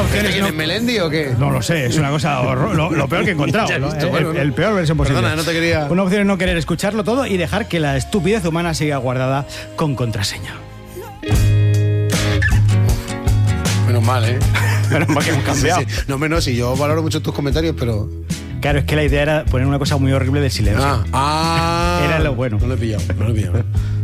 opción es ¿Quién es Melendi o qué? No lo sé, es una cosa lo peor que he encontrado. Ya he ¿no? visto, bueno, el peor versión posible. Perdona, no te quería... Una opción es no querer escucharlo todo y dejar que la estupidez humana siga guardada con contraseña. Menos mal, ¿eh? Menos mal que hemos cambiado. Sí. No, menos, y yo valoro mucho tus comentarios, pero... Claro, es que la idea era poner una cosa muy horrible del silencio. Era Era lo bueno. No lo he pillado.